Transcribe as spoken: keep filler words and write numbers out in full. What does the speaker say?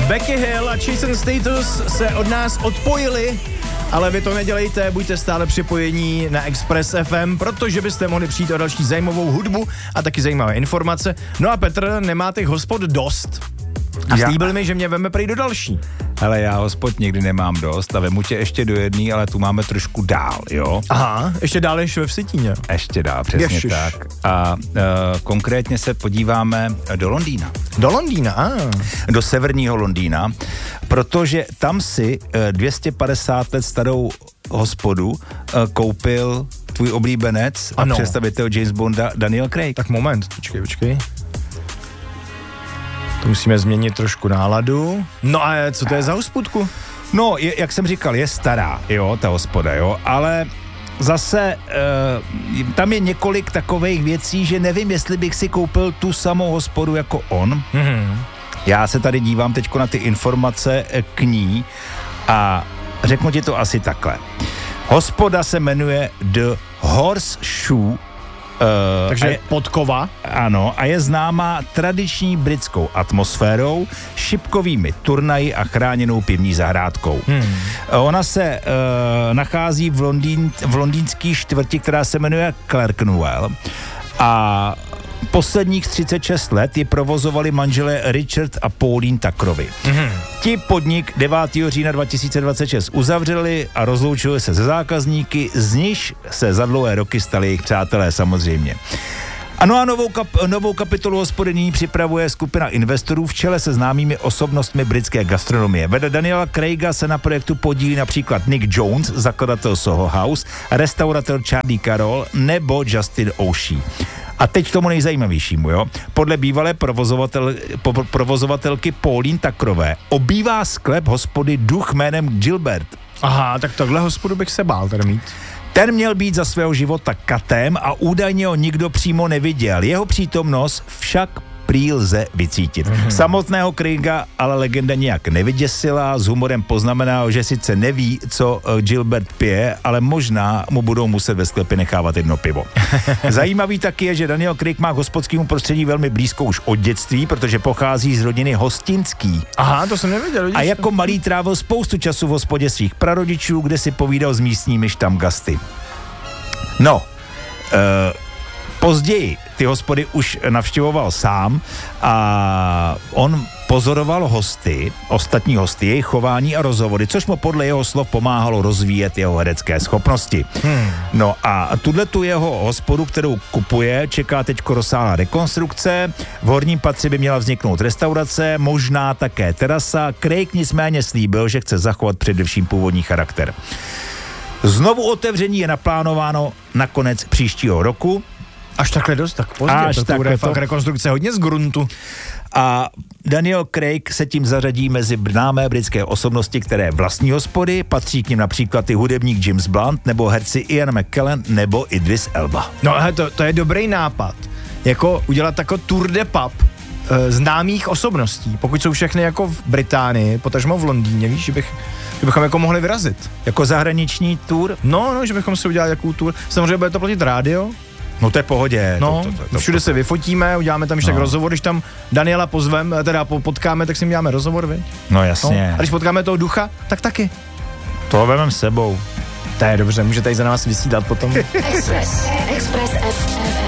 Becky Hill a Chase and Status se od nás odpojili, ale vy to nedělejte, buďte stále připojení na Express F M, protože byste mohli přijít o další zajímavou hudbu a taky zajímavé informace. No a Petr, nemá těch hospod dost. A slíbil mi, že mě veme prý do další. Hele, já hospod nikdy nemám dost a vemu tě ještě do jedný, ale tu máme trošku dál, jo? Aha, ještě dál než ve Vsetíně. Ještě dál, přesně Ježiš. tak. A uh, konkrétně se podíváme do Londýna. Do Londýna, a. Do severního Londýna, protože tam si uh, dvě stě padesát let starou hospodu uh, koupil tvůj oblíbenec a ano. představitel James Bonda Daniel Craig. Tak moment, počkej, počkej. To musíme změnit trošku náladu. No a co to je za hospodku? No, je, jak jsem říkal, je stará, jo, ta hospoda, jo, ale zase e, tam je několik takových věcí, že nevím, jestli bych si koupil tu samou hospodu jako on. Mm-hmm. Já se tady dívám teďko na ty informace k ní a řeknu ti to asi takhle. Hospoda se jmenuje The Horseshoe. Uh, Takže je, podkova. Ano, a je známá tradiční britskou atmosférou, šipkovými turnaji a chráněnou pivní zahrádkou. Hmm. Ona se uh, nachází v, Londýn, v londýnské čtvrti, která se jmenuje Clerkenwell a posledních třicet šest let ji provozovali manželé Richard a Pauline Tuckerovi. Mm-hmm. Ti podnik devátého října dva tisíce dvacet šest uzavřeli a rozloučili se se zákazníky, z nichž se za dlouhé roky stali jejich přátelé samozřejmě. Ano a novou, kap, novou kapitolu hospody nyní připravuje skupina investorů v čele se známými osobnostmi britské gastronomie. Vedle Daniela Craiga se na projektu podílí například Nick Jones, zakladatel Soho House, restauratel Charlie Carroll nebo Justin O'Shea. A teď k tomu nejzajímavějšímu, jo. Podle bývalé provozovatel, po, provozovatelky Pauline Tuckerové obývá sklep hospody duch jménem Gilbert. Aha, tak tohle hospodu bych se bál tady mít. Ten měl být za svého života katem a údajně ho nikdo přímo neviděl. Jeho přítomnost však prý lze vycítit. Mm-hmm. Samotného Craiga ale legenda nějak nevyděsila, s humorem poznamenal, že sice neví, co Gilbert pije, ale možná mu budou muset ve sklepě nechávat jedno pivo. Zajímavý taky je, že Daniel Craig má k hospodskému prostředí velmi blízko už od dětství, protože pochází z rodiny hostinský. Aha, to jsem nevěděl. A jako malý trávil spoustu času v hospodě svých prarodičů, kde si povídal s místními štamgasty. No, uh, později ty hospody už navštěvoval sám a on pozoroval hosty, ostatní hosty, jejich chování a rozhovory, což mu podle jeho slov pomáhalo rozvíjet jeho herecké schopnosti. Hmm. No a tuto jeho hospodu, kterou kupuje, čeká teďko rozsáhlá rekonstrukce. V horním patře by měla vzniknout restaurace, možná také terasa. Craig nicméně slíbil, že chce zachovat především původní charakter. Znovu otevření je naplánováno na konec příštího roku. Až takhle dost, tak pozdě, Až to bude fakt to... rekonstrukce hodně z gruntu. A Daniel Craig se tím zařadí mezi známé britské osobnosti, které vlastní hospody, patří k nim například i hudebník James Blunt, nebo herci Ian McKellen, nebo Idris Elba. No ale to, to je dobrý nápad, jako udělat tako tour de pub e, známých osobností, pokud jsou všechny jako v Británii, potažmo v Londýně, víš, že, bych, že bychom jako mohli vyrazit. Jako zahraniční tour? No, no, že bychom si udělali jakou tour. Samozřejmě bude to platit rádio. No to je pohodě. No, to, to, to, to, všude to, to. se vyfotíme, uděláme tam ještě no. tak rozhovor, když tam Daniela pozvem, teda potkáme, tak si děláme rozhovor, viď? No jasně. No. A když potkáme toho ducha, tak taky. To vemem s sebou. To je dobře, můžete i za nás vysílat potom. Express, Express F